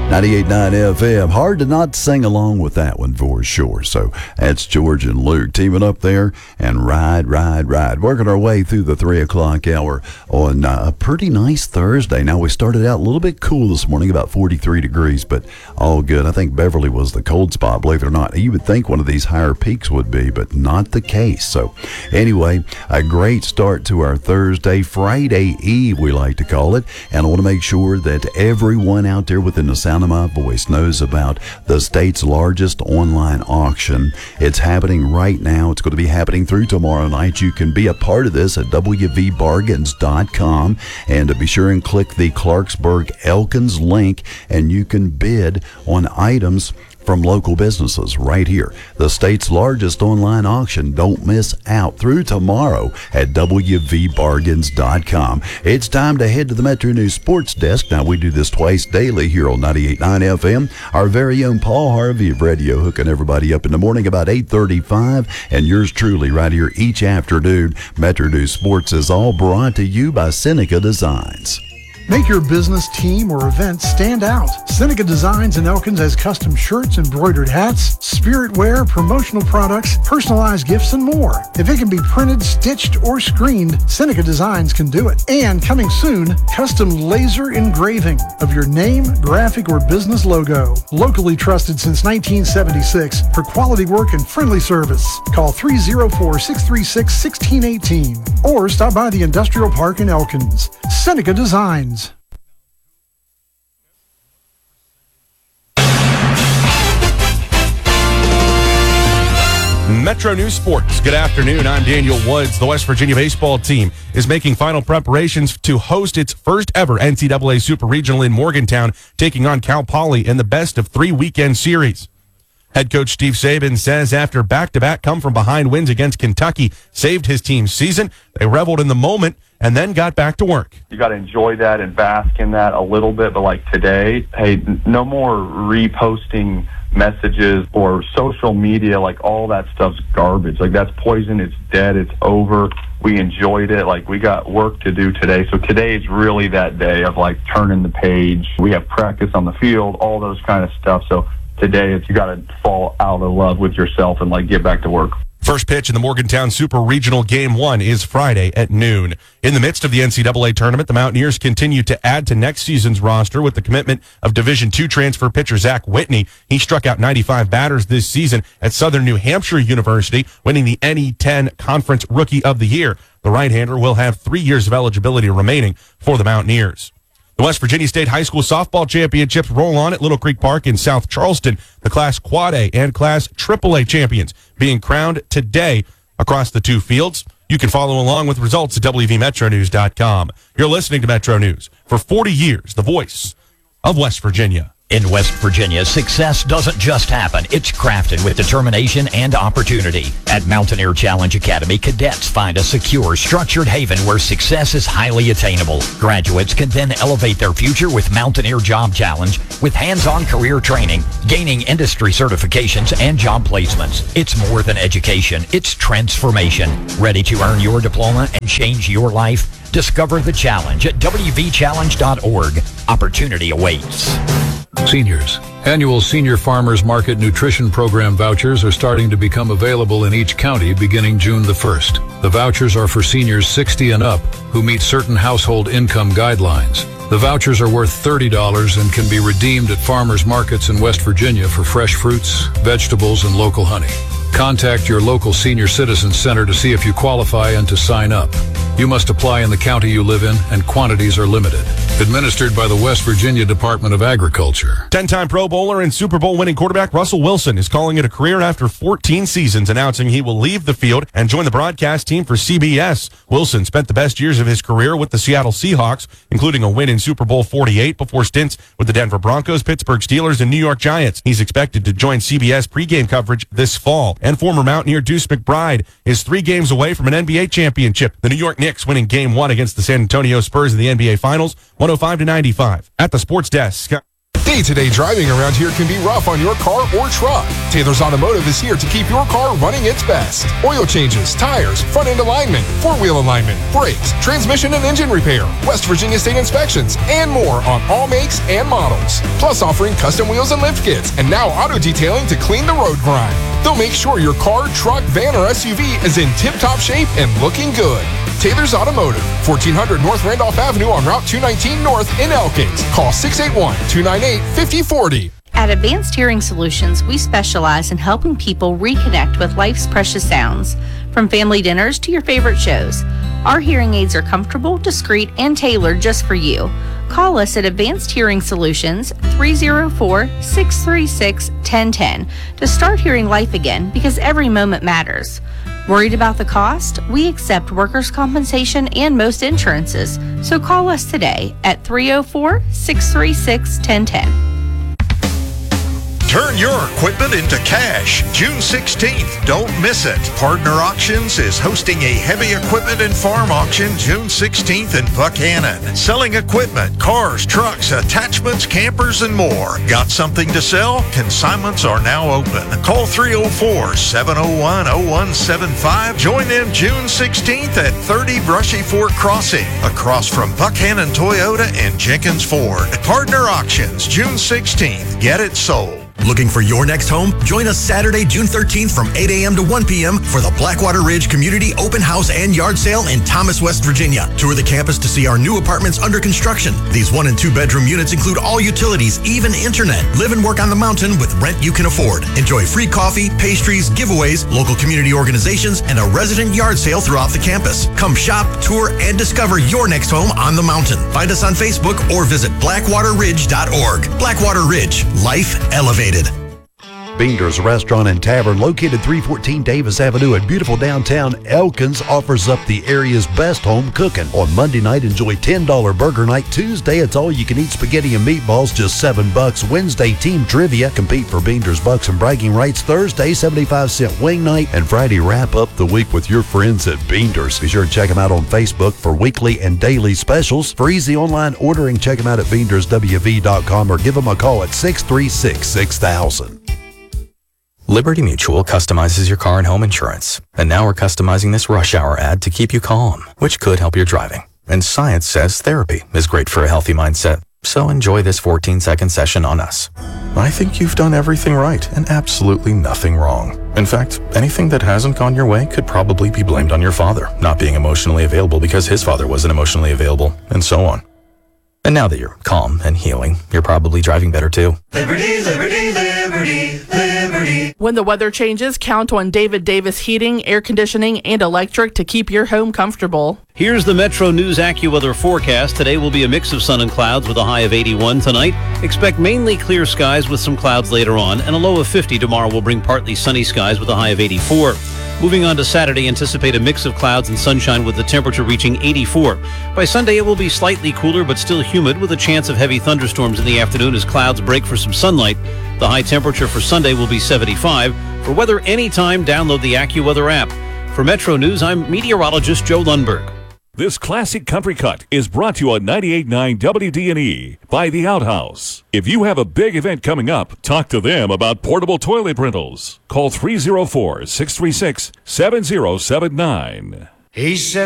98.9 FM. Hard to not sing along with that one for sure. So that's George and Luke teaming up there and ride. Working our way through the 3 o'clock hour on a pretty nice Thursday. Now, we started out a little bit cool this morning, about 43 degrees, but all good. I think Beverly was the cold spot, believe it or not. You would think one of these higher peaks would be, but not the case. So anyway, a great start to our Thursday, Friday Eve, we like to call it. And I want to make sure that everyone out there within the sound of my voice knows about the state's largest online auction. It's happening right now. It's going to be happening through tomorrow night. You can be a part of this at wvbargains.com, and be sure and click the Clarksburg Elkins link, and you can bid on items from local businesses right here. The state's largest online auction. Don't miss out through tomorrow at wvbargains.com. It's time to head to the Metro News Sports Desk. Now, we do this twice daily here on 98.9 FM. Our very own Paul Harvey of Radio hooking everybody up in the morning about 8:35, and yours truly right here each afternoon. Metro News Sports is all brought to you by Seneca Designs. Make your business, team, or event stand out. Seneca Designs in Elkins has custom shirts, embroidered hats, spirit wear, promotional products, personalized gifts, and more. If it can be printed, stitched, or screened, Seneca Designs can do it. And coming soon, custom laser engraving of your name, graphic, or business logo. Locally trusted since 1976 for quality work and friendly service. Call 304-636-1618 or stop by the Industrial Park in Elkins. Seneca Designs. Metro News Sports. Good afternoon. I'm Daniel Woods. The West Virginia baseball team is making final preparations to host its first ever NCAA Super Regional in Morgantown, taking on Cal Poly in the best of 3 weekend series. Head coach Steve Saban says after back-to-back come-from-behind wins against Kentucky saved his team's season, they reveled in the moment and then got back to work. You got to enjoy that and bask in that a little bit, but like today, hey, no more reposting messages or social media. Like, all that stuff's garbage. Like, that's poison. It's dead. It's over. We enjoyed it. Like, we got work to do today. So today is really that day of like turning the page. We have practice on the field, all those kind of stuff. So today, you got to fall out of love with yourself and like get back to work. First pitch in the Morgantown Super Regional Game 1 is Friday at noon. In the midst of the NCAA tournament, the Mountaineers continue to add to next season's roster with the commitment of Division II transfer pitcher Zach Whitney. He struck out 95 batters this season at Southern New Hampshire University, winning the NE10 Conference Rookie of the Year. The right-hander will have 3 years of eligibility remaining for the Mountaineers. The West Virginia State High School Softball Championships roll on at Little Creek Park in South Charleston. The Class Quad A and Class AAA champions being crowned today across the two fields. You can follow along with results at WVMetroNews.com. You're listening to Metro News. For 40 years, the voice of West Virginia. In West Virginia, success doesn't just happen. It's crafted with determination and opportunity. At Mountaineer Challenge Academy, cadets find a secure, structured haven where success is highly attainable. Graduates can then elevate their future with Mountaineer Job Challenge, with hands-on career training, gaining industry certifications, and job placements. It's more than education. It's transformation. Ready to earn your diploma and change your life? Discover the challenge at wvchallenge.org. Opportunity awaits. Seniors. Annual Senior Farmers Market Nutrition Program vouchers are starting to become available in each county beginning June the 1st. The vouchers are for seniors 60 and up who meet certain household income guidelines. The vouchers are worth $30 and can be redeemed at farmers markets in West Virginia for fresh fruits, vegetables, and local honey. Contact your local senior citizen center to see if you qualify and to sign up. You must apply in the county you live in, and quantities are limited. Administered by the West Virginia Department of Agriculture. 10-time Pro Bowler and Super Bowl winning quarterback Russell Wilson is calling it a career after 14 seasons, announcing he will leave the field and join the broadcast team for CBS. Wilson spent the best years of his career with the Seattle Seahawks, including a win in Super Bowl 48 before stints with the Denver Broncos, Pittsburgh Steelers, and New York Giants. He's expected to join CBS pregame coverage this fall. And former Mountaineer Deuce McBride is 3 games away from an NBA championship. The New York Knicks winning Game 1 against the San Antonio Spurs in the NBA Finals, 105-95. At the Sports Desk. Day-to-day driving around here can be rough on your car or truck. Taylor's Automotive is here to keep your car running its best. Oil changes, tires, front-end alignment, four-wheel alignment, brakes, transmission and engine repair, West Virginia state inspections, and more on all makes and models. Plus offering custom wheels and lift kits, and now auto detailing to clean the road grime. They'll make sure your car, truck, van, or SUV is in tip-top shape and looking good. Taylor's Automotive, 1400 North Randolph Avenue on Route 219 North in Elkins. Call 681-298-5040. At Advanced Hearing Solutions, we specialize in helping people reconnect with life's precious sounds. From family dinners to your favorite shows, our hearing aids are comfortable, discreet, and tailored just for you. Call us at Advanced Hearing Solutions, 304-636-1010 to start hearing life again, because every moment matters. Worried about the cost? We accept workers' compensation and most insurances. So call us today at 304-636-1010. Turn your equipment into cash June 16th. Don't miss it. Partner Auctions is hosting a heavy equipment and farm auction June 16th in Buckhannon. Selling equipment, cars, trucks, attachments, campers, and more. Got something to sell? Consignments are now open. Call 304-701-0175. Join them June 16th at 30 Brushy Fork Crossing, across from Buckhannon Toyota and Jenkins Ford. Partner Auctions June 16th. Get it sold. Looking for your next home? Join us Saturday, June 13th from 8 a.m. to 1 p.m. for the Blackwater Ridge Community Open House and Yard Sale in Thomas, West Virginia. Tour the campus to see our new apartments under construction. These 1- and 2-bedroom units include all utilities, even internet. Live and work on the mountain with rent you can afford. Enjoy free coffee, pastries, giveaways, local community organizations, and a resident yard sale throughout the campus. Come shop, tour, and discover your next home on the mountain. Find us on Facebook or visit blackwaterridge.org. Blackwater Ridge. Life elevated. Beander's Restaurant and Tavern, located 314 Davis Avenue in beautiful downtown Elkins, offers up the area's best home cooking. On Monday night, enjoy $10 burger night. Tuesday, it's all you can eat spaghetti and meatballs, just $7. Wednesday, team trivia. Compete for Beander's bucks and bragging rights. Thursday, 75-cent wing night. And Friday, wrap up the week with your friends at Beander's. Be sure to check them out on Facebook for weekly and daily specials. For easy online ordering, check them out at BeandersWV.com or give them a call at 636-6000. Liberty Mutual customizes your car and home insurance. And now we're customizing this rush hour ad to keep you calm, which could help your driving. And science says therapy is great for a healthy mindset. So enjoy this 14-second session on us. I think you've done everything right and absolutely nothing wrong. In fact, anything that hasn't gone your way could probably be blamed on your father not being emotionally available because his father wasn't emotionally available, and so on. And now that you're calm and healing, you're probably driving better too. Liberty, liberty, liberty, liberty. When the weather changes, count on David Davis Heating, Air Conditioning, and Electric to keep your home comfortable. Here's the Metro News AccuWeather forecast. Today will be a mix of sun and clouds with a high of 81 tonight. Expect mainly clear skies with some clouds later on, and a low of 50 tomorrow will bring partly sunny skies with a high of 84. Moving on to Saturday, anticipate a mix of clouds and sunshine with the temperature reaching 84. By Sunday, it will be slightly cooler but still humid with a chance of heavy thunderstorms in the afternoon as clouds break for some sunlight. The high temperature for Sunday will be 75. For weather anytime, download the AccuWeather app. For Metro News, I'm meteorologist Joe Lundberg. This classic country cut is brought to you on 98.9 WDNE by The Outhouse. If you have a big event coming up, talk to them about portable toilet rentals. Call 304-636-7079. He said